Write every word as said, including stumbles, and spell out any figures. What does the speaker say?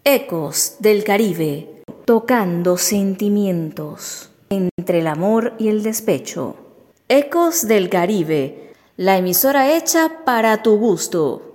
Ecos del Caribe, tocando sentimientos entre el amor y el despecho. Ecos del Caribe, la emisora hecha para tu gusto.